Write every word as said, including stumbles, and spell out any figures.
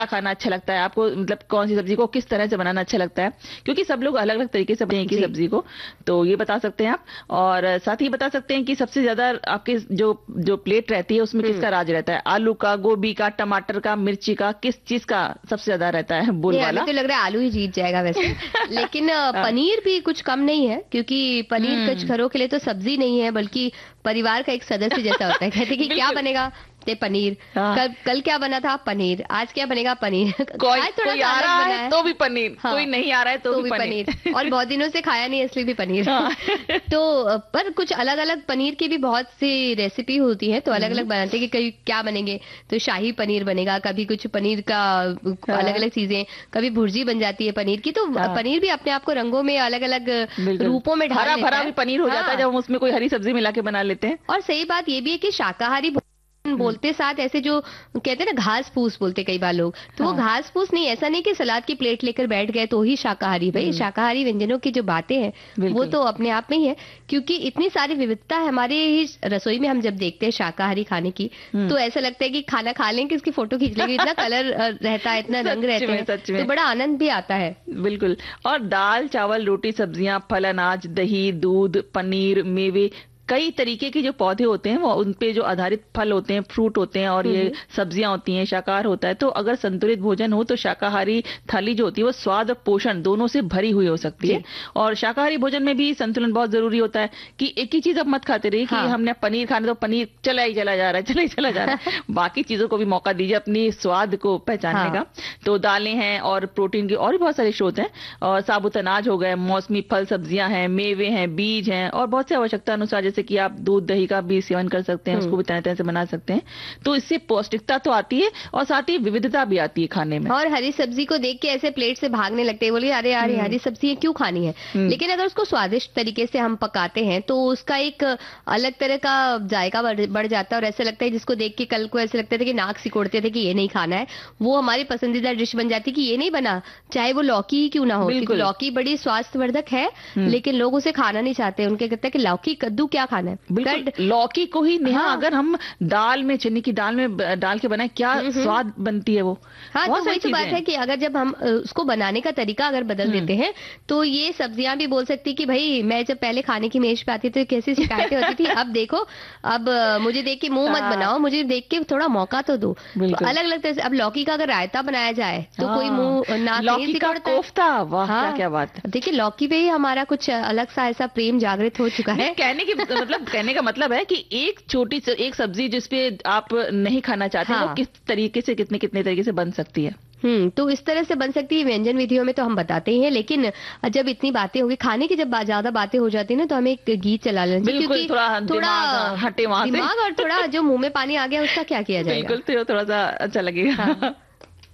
खाना अच्छा लगता है आपको, मतलब कौन सी सब्जी को किस तरह से बनाना अच्छा लगता है, क्योंकि सब लोग अलग अलग तरीके से बनाते हैं एक ही जी। सब्जी को। तो ये बता सकते हैं आप। और साथ ही बता सकते हैं कि सबसे ज्यादा आपके जो जो प्लेट रहती है उसमें हम्म। किसका राज रहता है, आलू का, गोभी का, टमाटर का, मिर्ची का, किस चीज का सबसे ज्यादा रहता है नहीं, हमें बोलबाला? तो लग रहा है आलू ही जीत जाएगा वैसे। लेकिन अ, हाँ। पनीर भी कुछ कम नहीं है, क्योंकि पनीर कुछ हम्म। घरों के लिए तो सब्जी नहीं है बल्कि परिवार का एक सदस्य जैसा होता है। कहते हैं कि क्या बिल्कुल। बनेगा, ते पनीर। हाँ। कल कल क्या बना था, पनीर। आज क्या बनेगा, पनीर। कोई आज थोड़ा कोई सा आ अलग रहा बना है है। तो भी पनीर, कोई हाँ, नहीं आ रहा है तो तो भी भी पनीर। और पनीर। बहुत दिनों से खाया नहीं इसलिए भी पनीर। हाँ। तो अ, पर कुछ अलग अलग पनीर की भी बहुत सी रेसिपी होती है, तो अलग हम्म। अलग बनाते हैं कि कहीं क्या बनेंगे। तो शाही पनीर बनेगा, कभी कुछ पनीर का अलग हाँ। अलग चीजें, कभी भुर्जी बन जाती है पनीर की। तो हाँ। पनीर भी अपने आप को रंगों में अलग अलग बिल्कुल। रूपों में ढाल हरा लेता भरा भी है। पनीर हो जाता है हाँ, जब हम उसमें कोई हरी सब्जी मिला के बना लेते हैं। और सही बात ये भी है कि शाकाहारी भोजन हम्म। बोलते साथ ऐसे जो कहते हैं ना, घास फूस बोलते कई बार लोग, तो वो हाँ। घास फूस नहीं, ऐसा नहीं कि सलाद की प्लेट लेकर बैठ गए तो ही शाकाहारी। भाई, हम्म। शाकाहारी व्यंजनों की जो बातें हैं वो बिल्कुल। तो अपने आप में ही है, क्योंकि इतनी सारी विविधता है हमारे ही रसोई में। हम जब देखते हैं शाकाहारी खाने की, हम्म। तो ऐसा लगता है कि खाना खा लें कि इसकी फोटो खींच लेंगे, इतना कलर रहता है, इतना रंग सच रहते में, हैं, सच तो में। बड़ा आनंद भी आता है। बिल्कुल। और दाल चावल रोटी सब्जियां फल अनाज दही दूध पनीर मेवे, कई तरीके के जो पौधे होते हैं वो उन पे जो आधारित फल होते हैं, फ्रूट होते हैं, और हम्म ये हम्म। सब्जियां होती हैं, शाकाहार होता है। तो अगर संतुलित भोजन हो तो शाकाहारी थाली जो होती है वो स्वाद और पोषण दोनों से भरी हुई हो सकती है। जी। और शाकाहारी भोजन में भी संतुलन बहुत जरूरी होता है कि एक ही चीज आप मत खाते रहिए कि हाँ। हमने पनीर खाना तो पनीर चला ही चला जा रहा है, चला ही चला जा रहा है। बाकी चीजों को भी मौका दीजिए अपनी स्वाद को पहचानने हाँ। का। तो दालें हैं और प्रोटीन के और भी बहुत सारे स्रोत हैं, और साबुत अनाज हो गए, मौसमी फल सब्जियां हैं, मेवे हैं, बीज हैं, और बहुत से आवश्यकता अनुसार जैसे कि आप दूध दही का भी सेवन कर सकते हैं, उसको हम्म। भी तरह तरह से बना सकते हैं। तो इससे पौष्टिकता तो आती है और साथ ही विविधता भी आती है खाने में। और हरी सब्जी को देख के ऐसे प्लेट से भागने लगते हैं, बोलिए अरे यार ये हम्म। हरी सब्जी है, क्यों खानी है। हम्म। लेकिन अगर उसको स्वादिष्ट तरीके से हम पकाते हैं तो उसका एक अलग तरह का जायका बढ़ बढ़ जाता है, और ऐसा लगता है जिसको देख के कल को ऐसे लगता था कि नाक सिकोड़ते थे कि ये नहीं खाना है, वो हमारी पसंदीदा डिश बन जाती है कि ये नहीं बना, चाहे वो लौकी ही क्यों ना हो, क्योंकि बिल्कुल। लौकी बड़ी स्वास्थ्यवर्धक है। हम्म। लेकिन लोग उसे खाना नहीं चाहते, उनके कहते हैं कि लौकी कद्दू क्या खाना है, बिल्कुल। कर्ड। लौकी को ही नेहा हाँ। अगर हम दाल में, चने की दाल में ब- डाल के बनाए, क्या हम्म हम्म। स्वाद बनती है वो। हाँ, तो बहुत सारी वही तो चीजें बात है हैं। कि अगर जब हम अ, उसको बनाने का तरीका अगर बदल हम्म। देते हैं, तो ये सब्जियां भी बोल सकती कि भाई मैं जब पहले खाने की मेज पे आती थी तो कैसी शिकायतें होती थी, अब देखो, अब अ, मुझे देख के मुंह मत हाँ। बनाओ, मुझे देख के थोड़ा मौका तो दो। तो बिल्कुल। अलग अलग तरह से अब लौकी का अगर रायता बनाया जाए तो कोई हाँ। मुंह नाक नहीं लौकी का सिकोड़ता है। कोफ्ता, वाह क्या हाँ, क्या बात है। देखिए लौकी पे ही हमारा कुछ अलग सा ऐसा प्रेम जागृत हो चुका नहीं, है। कहने की मतलब कहने का मतलब है कि एक छोटी सी एक सब्जी जिसपे आप नहीं खाना चाहते वो हाँ। किस तरीके से, कितने कितने तरीके से बन सकती है। हम्म, तो इस तरह से बन सकती है। व्यंजन विधियों में तो हम बताते ही हैं, लेकिन जब इतनी बातें होगी खाने की, जब बा- ज्यादा बातें हो जाती है ना, तो हमें एक गीत चला लेना चाहिए, बिल्कुल। क्योंकि थोड़ा थोड़ा दिमाग हटे वहां से। दिमाग और थोड़ा जो मुंह में पानी आ गया उसका क्या किया जाएगा। बिल्कुल, तो थोड़ा सा अच्छा लगेगा। हाँ।